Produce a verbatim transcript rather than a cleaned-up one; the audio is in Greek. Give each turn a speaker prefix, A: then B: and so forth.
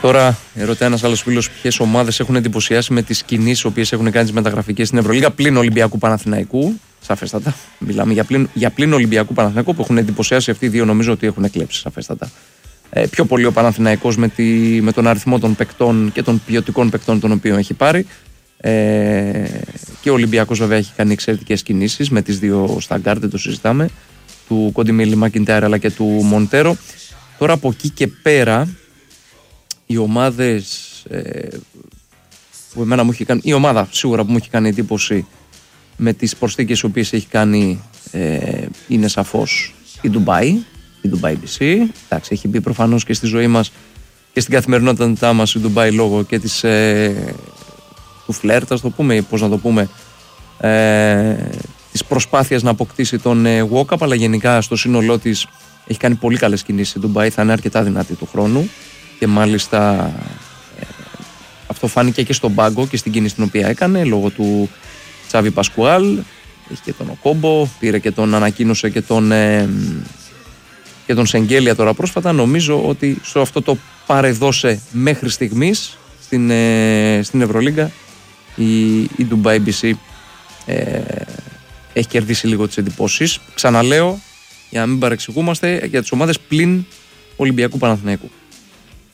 A: Τώρα, ρωτάει ένας άλλος φίλος ποιες ομάδες έχουν εντυπωσιάσει με τις κινήσεις οποίες έχουν κάνει τις μεταγραφικές στην Ευρωλίγα πλην Ολυμπιακού Παναθηναϊκού. Σαφέστατα. Μιλάμε για πλην, για πλην Ολυμπιακού Παναθηναϊκού που έχουν εντυπωσιάσει αυτοί οι δύο, νομίζω ότι έχουν εκλέψει. Σαφέστατα. Ε, πιο πολύ ο Παναθηναϊκός με, τη, με τον αριθμό των παικτών και των ποιοτικών παικτών των οποίων έχει πάρει. Ε, και ο Ολυμπιακός βέβαια έχει κάνει εξαιρετικές κινήσεις με τις δύο Σταγκάρ, δεν το συζητάμε. Του Κοντιμίλη Μακιντάιρ αλλά και του Μοντέρο. Τώρα από εκεί και πέρα. Οι ομάδες ε, που εμένα μου έχει κάνει, η ομάδα σίγουρα που μου έχει κάνει εντύπωση με τις προσθήκες οι οποίες έχει κάνει ε, είναι σαφώς η Ντουμπάι, η Ντουμπάι μπι σι. Εντάξει, έχει μπει προφανώς και στη ζωή μας και στην καθημερινότητά μας η Ντουμπάι λόγω και της, ε, του φλερτ, ας το πούμε, πώς να το πούμε, ε, της προσπάθειας να αποκτήσει τον ε, walk-up, αλλά γενικά στο σύνολό της έχει κάνει πολύ καλές κινήσεις η Ντουμπάι, θα είναι αρκετά δυνατή του χρόνου. Και μάλιστα ε, αυτό φάνηκε και στον πάγκο και στην κίνηση την οποία έκανε λόγω του Τσάβι Πασκουάλ. Έχει και τον Οκόμπο, πήρε και τον ανακοίνωσε και τον, ε, και τον Σεγγέλια τώρα πρόσφατα. Νομίζω ότι στο αυτό το παρεδώσε μέχρι στιγμής στην, ε, στην Ευρωλίγκα η, η Dubai μπι σι ε, έχει κερδίσει λίγο τις εντυπώσεις. Ξαναλέω, για να μην παρεξηγούμαστε, για τις ομάδες πλην Ολυμπιακού Παναθηναϊκού.